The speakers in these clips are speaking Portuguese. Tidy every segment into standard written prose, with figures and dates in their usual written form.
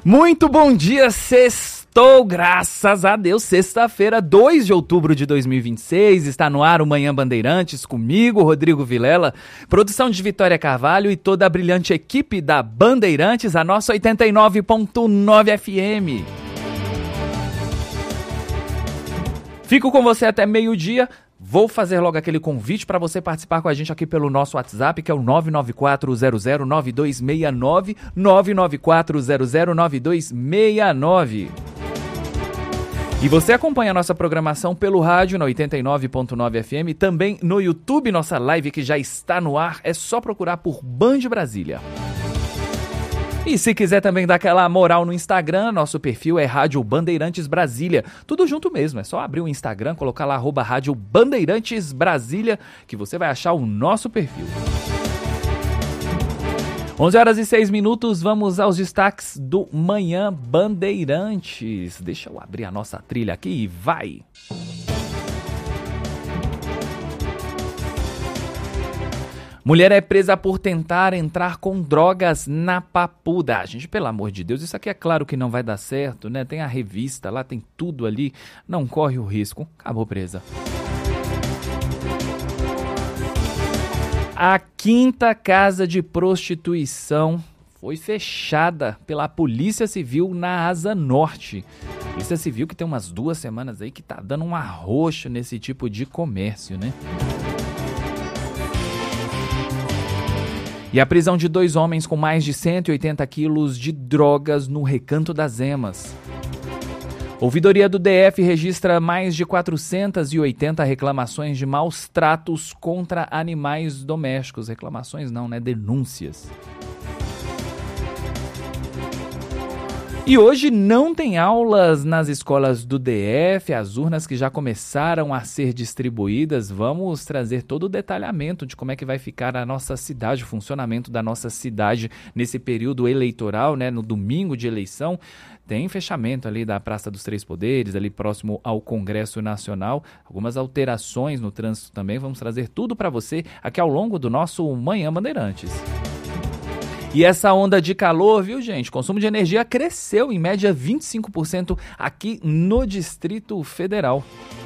Muito bom dia, sextou, graças a Deus, sexta-feira, 2 de outubro de 2026, está no ar o Manhã Bandeirantes, comigo, Rodrigo Vilela, produção de Vitória Carvalho e toda a brilhante equipe da Bandeirantes, a nossa 89.9 FM. Fico com você até meio-dia. Vou fazer logo aquele convite para você participar com a gente aqui pelo nosso WhatsApp, que é o 994009269, 994009269. E você acompanha a nossa programação pelo rádio na 89.9 FM, também no YouTube, nossa live que já está no ar, é só procurar por Band Brasília. E se quiser também dar aquela moral no Instagram, nosso perfil é Rádio Bandeirantes Brasília. Tudo junto mesmo, é só abrir o Instagram, colocar lá @Rádio Bandeirantes Brasília, que você vai achar o nosso perfil. 11h06, vamos aos destaques do Manhã Bandeirantes. Deixa eu abrir a nossa trilha aqui e vai! Mulher é presa por tentar entrar com drogas na Papuda. Gente, pelo amor de Deus, isso aqui é claro que não vai dar certo, né? Tem a revista lá, tem tudo ali, não corre o risco. Acabou presa. A 5ª casa de prostituição foi fechada pela Polícia Civil na Asa Norte. Polícia Civil que tem umas 2 semanas aí que tá dando um arroxo nesse tipo de comércio, né? E a prisão de 2 homens com mais de 180 quilos de drogas no Recanto das Emas. Ouvidoria do DF registra mais de 480 reclamações de maus tratos contra animais domésticos. Reclamações não, né? Denúncias. E hoje não tem aulas nas escolas do DF, as urnas que já começaram a ser distribuídas. Vamos trazer todo o detalhamento de como é que vai ficar a nossa cidade, o funcionamento da nossa cidade nesse período eleitoral, né? No domingo de eleição. Tem fechamento ali da Praça dos Três Poderes, ali próximo ao Congresso Nacional. Algumas alterações no trânsito também. Vamos trazer tudo para você aqui ao longo do nosso Manhã Bandeirantes. E essa onda de calor, viu, gente? O consumo de energia cresceu em média 25% aqui no Distrito Federal.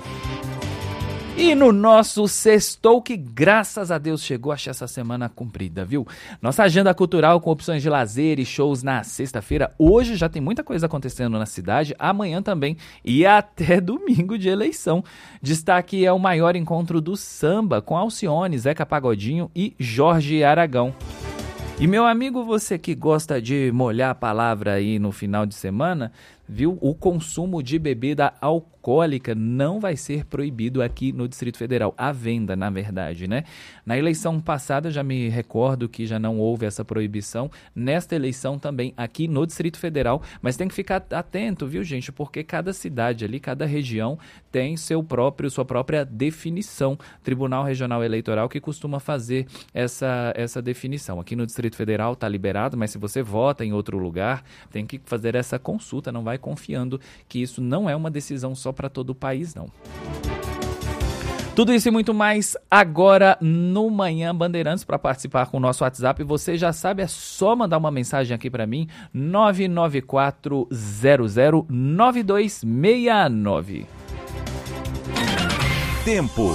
E no nosso sextou, que graças a Deus chegou, achei essa semana cumprida, viu? Nossa agenda cultural com opções de lazer e shows na sexta-feira. Hoje já tem muita coisa acontecendo na cidade, amanhã também e até domingo de eleição. Destaque é o maior encontro do samba com Alcione, Zeca Pagodinho e Jorge Aragão. E meu amigo, você que gosta de molhar a palavra aí no final de semana, viu? O consumo de bebida alcoólica não vai ser proibido aqui no Distrito Federal. A venda, na verdade, né? Na eleição passada, já me recordo que já não houve essa proibição. Nesta eleição também aqui no Distrito Federal. Mas tem que ficar atento, viu, gente? Porque cada cidade ali, cada região tem sua própria definição. Tribunal Regional Eleitoral que costuma fazer essa definição. Aqui no Distrito Federal está liberado, mas se você vota em outro lugar, tem que fazer essa consulta, não vai confiando que isso não é uma decisão só para todo o país, não. Tudo isso e muito mais agora no Manhã Bandeirantes. Para participar com o nosso WhatsApp, você já sabe, é só mandar uma mensagem aqui para mim, 994009269. Tempo.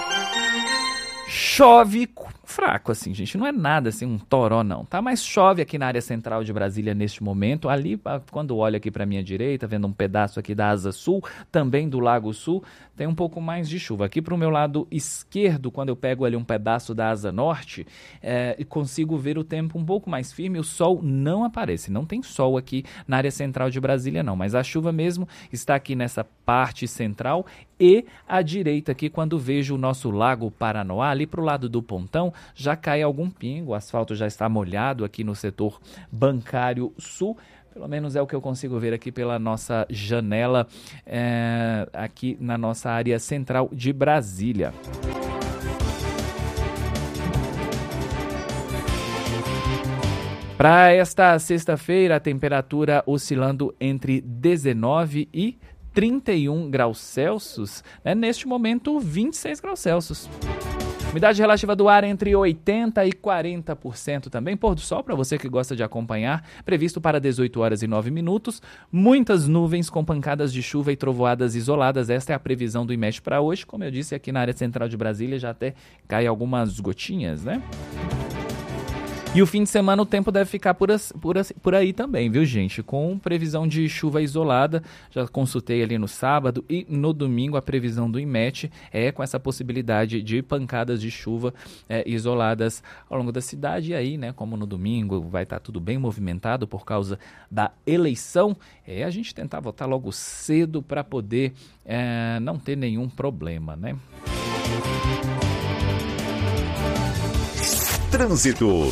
Chove fraco, assim, gente, não é nada assim, um toró não, tá? Mas chove aqui na área central de Brasília neste momento, ali, quando olho aqui para minha direita, vendo um pedaço aqui da Asa Sul, também do Lago Sul, tem um pouco mais de chuva. Aqui para o meu lado esquerdo, quando eu pego ali um pedaço da Asa Norte, consigo ver o tempo um pouco mais firme, o sol não aparece, não tem sol aqui na área central de Brasília não, mas a chuva mesmo está aqui nessa parte central e à direita aqui, quando vejo o nosso Lago Paranoá, ali para o lado do Pontão, já cai algum pingo, o asfalto já está molhado aqui no setor bancário sul, pelo menos é o que eu consigo ver aqui pela nossa janela, aqui na nossa área central de Brasília. Para esta sexta-feira, a temperatura oscilando entre 19 e 31 graus Celsius, né? Neste momento 26 graus Celsius. Umidade relativa do ar entre 80% e 40% também. Pôr do sol, para você que gosta de acompanhar, previsto para 18 horas e 9 minutos. Muitas nuvens com pancadas de chuva e trovoadas isoladas. Esta é a previsão do IMET para hoje. Como eu disse, aqui na área central de Brasília já até cai algumas gotinhas, né? E o fim de semana o tempo deve ficar por aí também, viu, gente? Com previsão de chuva isolada. Já consultei ali no sábado e no domingo a previsão do IMET é com essa possibilidade de pancadas de chuva isoladas ao longo da cidade. E aí, né, como no domingo vai estar tudo bem movimentado por causa da eleição, a gente tentar votar logo cedo para poder não ter nenhum problema, né? Trânsito.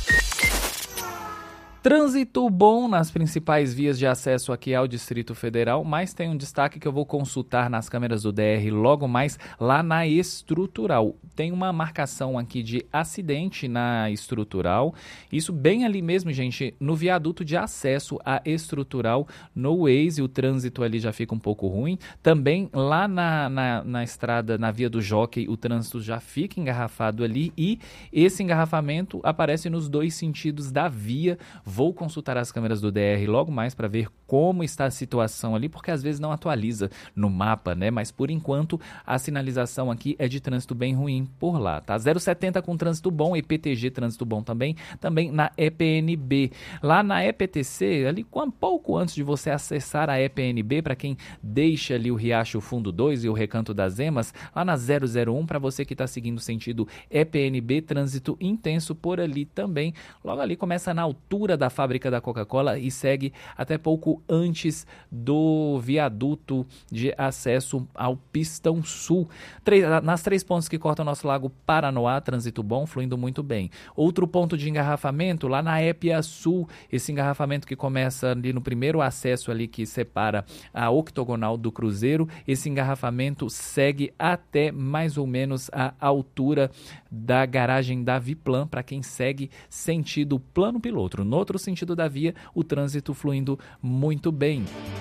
Trânsito bom nas principais vias de acesso aqui ao Distrito Federal, mas tem um destaque que eu vou consultar nas câmeras do DR logo mais lá na Estrutural. Tem uma marcação aqui de acidente na Estrutural, isso bem ali mesmo, gente, no viaduto de acesso à Estrutural no Waze, o trânsito ali já fica um pouco ruim. Também lá na estrada, na via do Jockey, o trânsito já fica engarrafado ali e esse engarrafamento aparece nos dois sentidos da via. Vou consultar as câmeras do DR logo mais para ver como está a situação ali, porque às vezes não atualiza no mapa, né? Mas por enquanto a sinalização aqui é de trânsito bem ruim por lá, tá? 070 com trânsito bom, EPTG trânsito bom também na EPNB. Lá na EPTC, ali um pouco antes de você acessar a EPNB, para quem deixa ali o Riacho Fundo 2 e o Recanto das Emas, lá na 001, para você que está seguindo o sentido EPNB, trânsito intenso por ali também. Logo ali começa na altura da fábrica da Coca-Cola e segue até pouco antes do viaduto de acesso ao Pistão Sul. Nas 3 pontos que cortam o nosso Lago Paranoá, trânsito bom, fluindo muito bem. Outro ponto de engarrafamento, lá na Épia Sul, esse engarrafamento que começa ali no primeiro acesso ali que separa a octogonal do Cruzeiro, esse engarrafamento segue até mais ou menos a altura da garagem da Viplan, para quem segue sentido plano piloto. No outro sentido da via, o trânsito fluindo muito bem.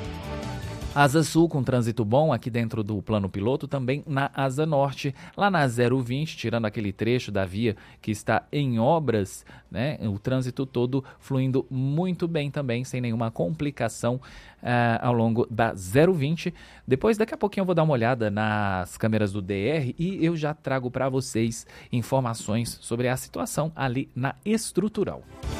Asa Sul com trânsito bom aqui dentro do plano piloto, também na Asa Norte, lá na 020, tirando aquele trecho da via que está em obras, né? O trânsito todo fluindo muito bem também, sem nenhuma complicação ao longo da 020. Depois, daqui a pouquinho eu vou dar uma olhada nas câmeras do DR e eu já trago para vocês informações sobre a situação ali na Estrutural.